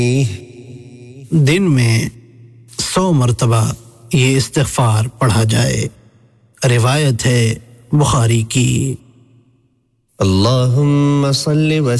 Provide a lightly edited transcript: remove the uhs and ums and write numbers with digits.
दिन में 100 मरतबा ये इस्तिग़फ़ार पढ़ा जाए। रिवायत है बुखारी की। अल्लाहुम्मा सल्लि व